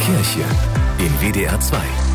Kirche in WDR 2.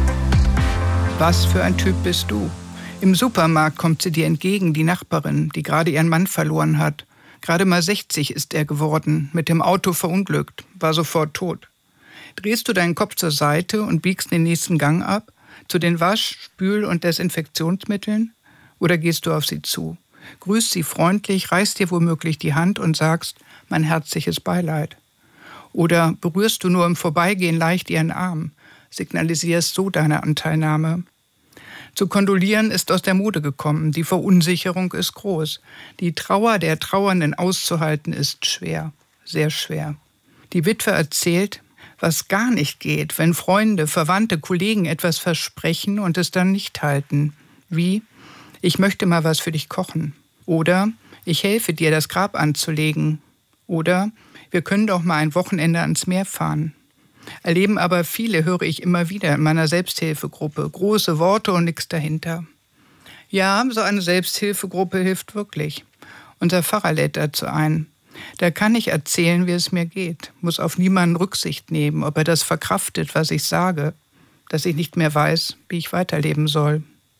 Was für ein Typ bist du? Im Supermarkt kommt sie dir entgegen, die Nachbarin, die gerade ihren Mann verloren hat. Gerade mal 60 ist er geworden, mit dem Auto verunglückt, war sofort tot. Drehst du deinen Kopf zur Seite und biegst den nächsten Gang ab, zu den Wasch-, Spül- und Desinfektionsmitteln? Oder gehst du auf sie zu, grüßt sie freundlich, reichst dir womöglich die Hand und sagst, mein herzliches Beileid? Oder berührst du nur im Vorbeigehen leicht ihren Arm, signalisierst so deine Anteilnahme? Zu kondolieren ist aus der Mode gekommen, die Verunsicherung ist groß. Die Trauer der Trauernden auszuhalten ist schwer, sehr schwer. Die Witwe erzählt, was gar nicht geht, wenn Freunde, Verwandte, Kollegen etwas versprechen und es dann nicht halten. Wie: Ich möchte mal was für dich kochen. Oder: Ich helfe dir, das Grab anzulegen. Oder: Wir können doch mal ein Wochenende ans Meer fahren. Erleben aber viele, höre ich immer wieder in meiner Selbsthilfegruppe. Große Worte und nichts dahinter. Ja, so eine Selbsthilfegruppe hilft wirklich. Unser Pfarrer lädt dazu ein. Da kann ich erzählen, wie es mir geht. Muss auf niemanden Rücksicht nehmen, ob er das verkraftet, was ich sage. Dass ich nicht mehr weiß, wie ich weiterleben soll.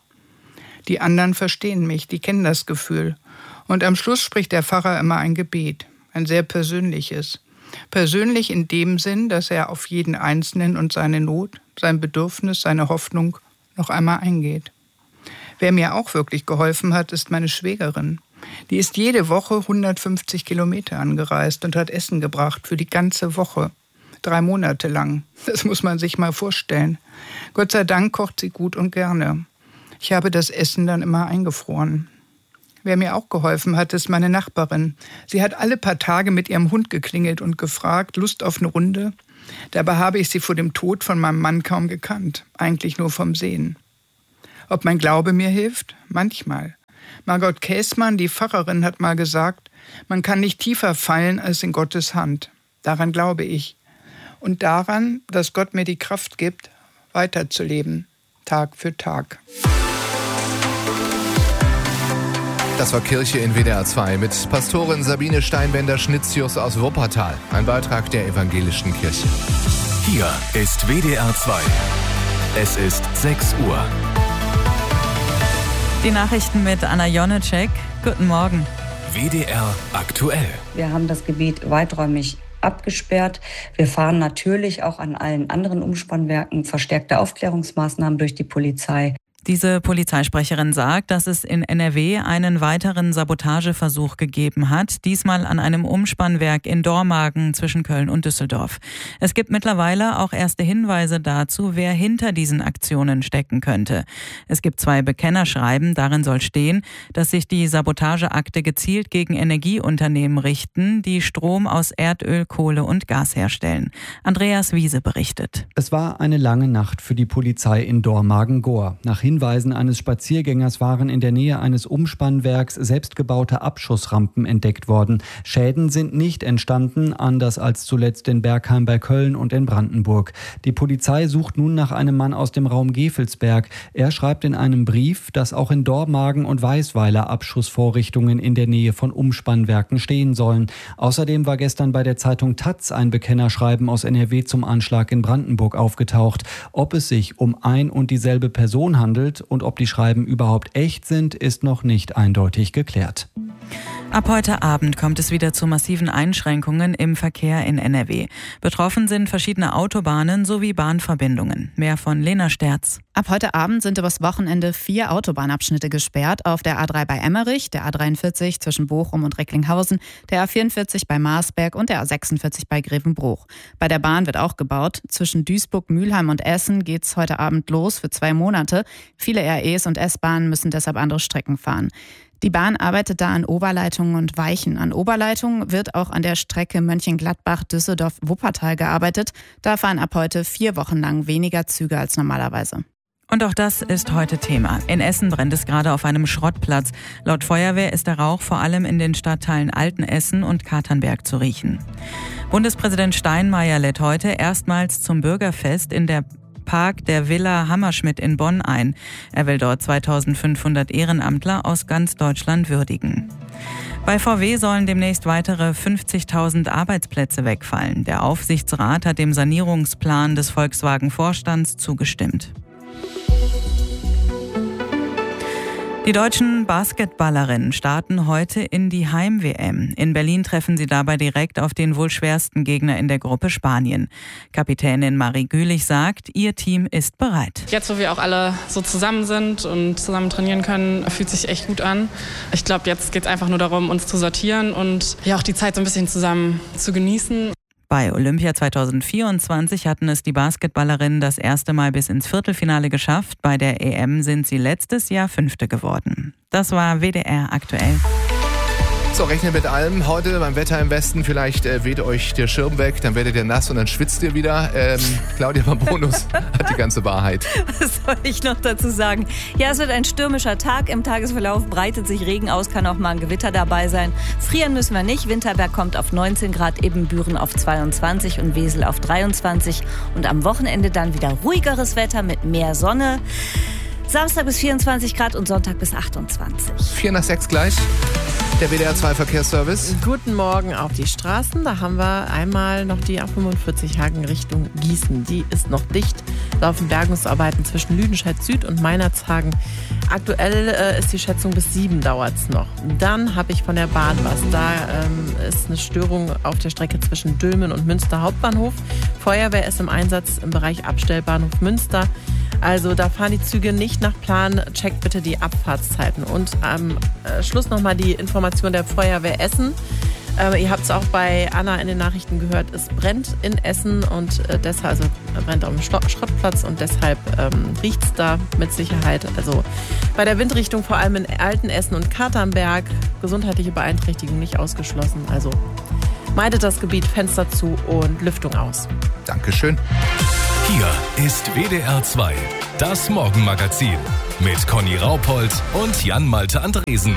Die anderen verstehen mich, die kennen das Gefühl. Und am Schluss spricht der Pfarrer immer ein Gebet. Ein sehr persönliches. Persönlich in dem Sinn, dass er auf jeden Einzelnen und seine Not, sein Bedürfnis, seine Hoffnung noch einmal eingeht. Wer mir auch wirklich geholfen hat, ist meine Schwägerin. Die ist jede Woche 150 Kilometer angereist und hat Essen gebracht für die ganze Woche. 3 Monate lang. Das muss man sich mal vorstellen. Gott sei Dank kocht sie gut und gerne. Ich habe das Essen dann immer eingefroren. Wer mir auch geholfen hat, ist meine Nachbarin. Sie hat alle paar Tage mit ihrem Hund geklingelt und gefragt, Lust auf eine Runde? Dabei habe ich sie vor dem Tod von meinem Mann kaum gekannt, eigentlich nur vom Sehen. Ob mein Glaube mir hilft? Manchmal. Margot Käßmann, die Pfarrerin, hat mal gesagt, man kann nicht tiefer fallen als in Gottes Hand. Daran glaube ich. Und daran, dass Gott mir die Kraft gibt, weiterzuleben, Tag für Tag. Das war Kirche in WDR 2 mit Pastorin Sabine Steinbender-Schnitzius aus Wuppertal. Ein Beitrag der Evangelischen Kirche. Hier ist WDR 2. Es ist 6 Uhr. Die Nachrichten mit Anna Jonecek. Guten Morgen. WDR aktuell. Wir haben das Gebiet weiträumig abgesperrt. Wir fahren natürlich auch an allen anderen Umspannwerken verstärkte Aufklärungsmaßnahmen durch die Polizei. Diese Polizeisprecherin sagt, dass es in NRW einen weiteren Sabotageversuch gegeben hat, diesmal an einem Umspannwerk in Dormagen zwischen Köln und Düsseldorf. Es gibt mittlerweile auch erste Hinweise dazu, wer hinter diesen Aktionen stecken könnte. Es gibt 2 Bekennerschreiben, darin soll stehen, dass sich die Sabotageakte gezielt gegen Energieunternehmen richten, die Strom aus Erdöl, Kohle und Gas herstellen. Andreas Wiese berichtet. Es war eine lange Nacht für die Polizei in Dormagen-Gohr. Nach Hinweisen eines Spaziergängers waren in der Nähe eines Umspannwerks selbstgebaute Abschussrampen entdeckt worden. Schäden sind nicht entstanden, anders als zuletzt in Bergheim bei Köln und in Brandenburg. Die Polizei sucht nun nach einem Mann aus dem Raum Gevelsberg. Er schreibt in einem Brief, dass auch in Dormagen und Weisweiler Abschussvorrichtungen in der Nähe von Umspannwerken stehen sollen. Außerdem war gestern bei der Zeitung taz ein Bekennerschreiben aus NRW zum Anschlag in Brandenburg aufgetaucht. Ob es sich um ein und dieselbe Person handelt und ob die Schreiben überhaupt echt sind, ist noch nicht eindeutig geklärt. Ab heute Abend kommt es wieder zu massiven Einschränkungen im Verkehr in NRW. Betroffen sind verschiedene Autobahnen sowie Bahnverbindungen. Mehr von Lena Sterz. Ab heute Abend sind übers Wochenende 4 Autobahnabschnitte gesperrt. Auf der A3 bei Emmerich, der A43 zwischen Bochum und Recklinghausen, der A44 bei Marsberg und der A46 bei Grevenbruch. Bei der Bahn wird auch gebaut. Zwischen Duisburg, Mülheim und Essen geht's heute Abend los für 2 Monate. Viele REs und S-Bahnen müssen deshalb andere Strecken fahren. Die Bahn arbeitet da an Oberleitungen und Weichen. An Oberleitungen wird auch an der Strecke Mönchengladbach-Düsseldorf-Wuppertal gearbeitet. Da fahren ab heute 4 Wochen lang weniger Züge als normalerweise. Und auch das ist heute Thema. In Essen brennt es gerade auf einem Schrottplatz. Laut Feuerwehr ist der Rauch vor allem in den Stadtteilen Altenessen und Katernberg zu riechen. Bundespräsident Steinmeier lädt heute erstmals zum Bürgerfest in der Park der Villa Hammerschmidt in Bonn ein. Er will dort 2500 Ehrenamtler aus ganz Deutschland würdigen. Bei VW sollen demnächst weitere 50.000 Arbeitsplätze wegfallen. Der Aufsichtsrat hat dem Sanierungsplan des Volkswagen-Vorstands zugestimmt. Die deutschen Basketballerinnen starten heute in die Heim-WM. In Berlin treffen sie dabei direkt auf den wohl schwersten Gegner in der Gruppe, Spanien. Kapitänin Marie Gülich sagt, ihr Team ist bereit. Jetzt, wo wir auch alle so zusammen sind und zusammen trainieren können, fühlt sich echt gut an. Ich glaube, jetzt geht es einfach nur darum, uns zu sortieren und ja auch die Zeit so ein bisschen zusammen zu genießen. Bei Olympia 2024 hatten es die Basketballerinnen das erste Mal bis ins Viertelfinale geschafft. Bei der EM sind sie letztes Jahr 5. geworden. Das war WDR aktuell. So, rechnen mit allem. Heute beim Wetter im Westen, vielleicht weht euch der Schirm weg, dann werdet ihr nass und dann schwitzt ihr wieder. Claudia Bonus hat die ganze Wahrheit. Was soll ich noch dazu sagen? Ja, es wird ein stürmischer Tag. Im Tagesverlauf breitet sich Regen aus, kann auch mal ein Gewitter dabei sein. Frieren müssen wir nicht. Winterberg kommt auf 19 Grad, Ibbenbüren auf 22 und Wesel auf 23. Und am Wochenende dann wieder ruhigeres Wetter mit mehr Sonne. Samstag bis 24 Grad und Sonntag bis 28. 4:06 gleich. Der WDR 2 Verkehrsservice. Guten Morgen auf die Straßen. Da haben wir einmal noch die A45 Hagen Richtung Gießen. Die ist noch dicht. Laufen Bergungsarbeiten zwischen Lüdenscheid Süd und Meinerzhagen. Aktuell ist die Schätzung bis 7 dauert es noch. Dann habe ich von der Bahn was. Da ist eine Störung auf der Strecke zwischen Dülmen und Münster Hauptbahnhof. Feuerwehr ist im Einsatz im Bereich Abstellbahnhof Münster. Also da fahren die Züge nicht nach Plan. Checkt bitte die Abfahrtszeiten. Und am Schluss nochmal die Information der Feuerwehr Essen. Ihr habt es auch bei Anna in den Nachrichten gehört, es brennt in Essen und deshalb, also brennt auf dem Schrottplatz und deshalb riecht es da mit Sicherheit. Also bei der Windrichtung vor allem in Altenessen und Katernberg, gesundheitliche Beeinträchtigung nicht ausgeschlossen. Also meidet das Gebiet, Fenster zu und Lüftung aus. Dankeschön. Hier ist WDR 2, das Morgenmagazin mit Conny Raupold und Jan-Malte Andresen.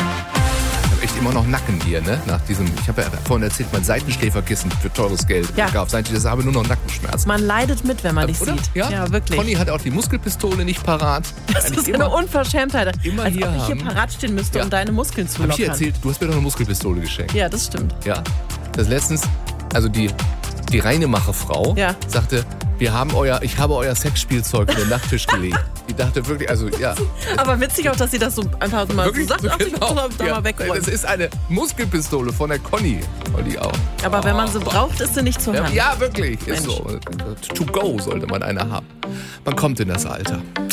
Ich habe echt immer noch Nacken hier, ne? Nach diesem, ich habe ja vorhin erzählt, mein Seitenschläferkissen für teures Geld gekauft. Seit ich das habe, nur noch Nackenschmerzen. Man leidet mit, wenn man dich sieht. Ja, wirklich. Conny hat auch die Muskelpistole nicht parat. Das ist eine Unverschämtheit. Immer als hier ob ich hier parat stehen müsste, um deine Muskeln zu lockern. Hab ich dir erzählt, du hast mir doch eine Muskelpistole geschenkt. Ja, das stimmt. Ja, das letztens, also die Reinemacher-Frau sagte, ich habe euer Sexspielzeug in den Nachttisch gelegt. Die dachte wirklich, also ja. Aber witzig auch, dass sie das so einfach mal so sagt, ach, ich genau. da mal wegräumen. Das ist eine Muskelpistole von der Conny. Conny auch. Aber wenn man sie braucht, ist sie nicht zur Hand. Ja, wirklich. Ist so. To go sollte man eine haben. Man kommt in das Alter.